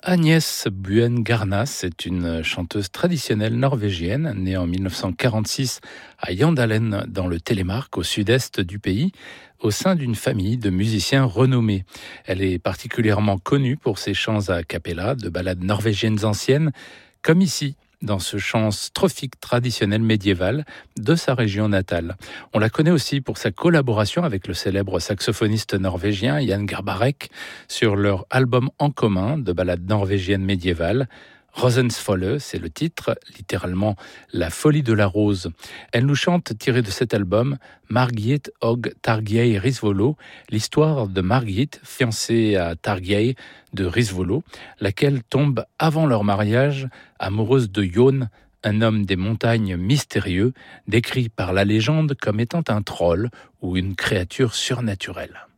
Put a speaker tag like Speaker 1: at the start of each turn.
Speaker 1: Agnès Buen Garnas est une chanteuse traditionnelle norvégienne, née en 1946 à Jandalen, dans le Télémark, au sud-est du pays, au sein d'une famille de musiciens renommés. Elle est particulièrement connue pour ses chants a cappella de ballades norvégiennes anciennes, comme ici, dans ce chant strophique traditionnel médiéval de sa région natale. On la connaît aussi pour sa collaboration avec le célèbre saxophoniste norvégien Jan Garbarek sur leur album en commun de ballades norvégiennes médiévales. Rosensfolle, c'est le titre, littéralement La folie de la rose. Elle nous chante, tiré de cet album, Margit og Tarjei Risvolo, l'histoire de Margit, fiancée à Tarjei de Risvolo, laquelle tombe avant leur mariage, amoureuse de Jon, un homme des montagnes mystérieux, décrit par la légende comme étant un troll ou une créature surnaturelle.